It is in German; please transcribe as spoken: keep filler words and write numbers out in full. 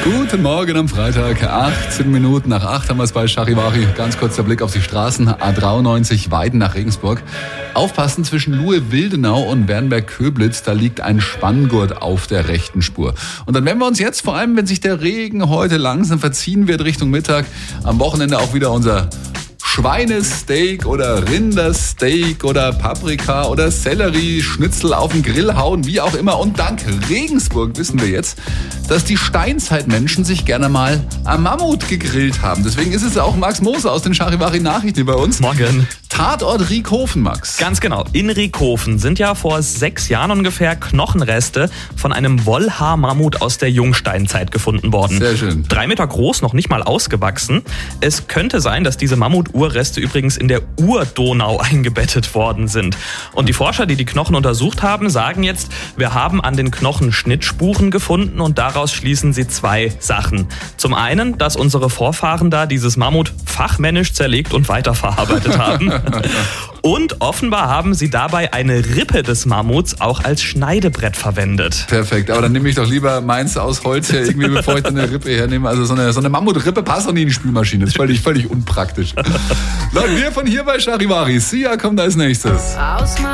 Guten Morgen am Freitag, achtzehn Minuten nach acht haben wir es bei Charivari. Ganz kurz der Blick auf die Straßen, A dreiundneunzig Weiden nach Regensburg. Aufpassen, zwischen Luhe-Wildenau und Wernberg-Köblitz, da liegt ein Spanngurt auf der rechten Spur. Und dann werden wir uns jetzt, vor allem wenn sich der Regen heute langsam verziehen wird Richtung Mittag, am Wochenende auch wieder unser Schweinesteak oder Rindersteak oder Paprika oder Sellerie-Schnitzel auf den Grill hauen, wie auch immer. Und dank Regensburg wissen wir jetzt, dass die Steinzeitmenschen sich gerne mal am Mammut gegrillt haben. Deswegen ist es auch Max Moser aus den Charivari-Nachrichten bei uns. Morgen. Tatort Riekhofen, Max. Ganz genau. In Riekhofen sind ja vor sechs Jahren ungefähr Knochenreste von einem Wollhaar-Mammut aus der Jungsteinzeit gefunden worden. Sehr schön. Drei Meter groß, noch nicht mal ausgewachsen. Es könnte sein, dass diese Mammut-Urreste übrigens in der Urdonau eingebettet worden sind. Und die Forscher, die die Knochen untersucht haben, sagen jetzt, wir haben an den Knochen Schnittspuren gefunden und daraus schließen sie zwei Sachen. Zum einen, dass unsere Vorfahren da dieses Mammut fachmännisch zerlegt und weiterverarbeitet haben. Und offenbar haben sie dabei eine Rippe des Mammuts auch als Schneidebrett verwendet. Perfekt, aber dann nehme ich doch lieber meins aus Holz her, irgendwie, bevor ich dann eine Rippe hernehme. Also so eine, so eine Mammutrippe passt doch nie in die Spülmaschine. Das ist völlig, völlig unpraktisch. Leute, wir von hier bei Charivari. Sia kommt als nächstes.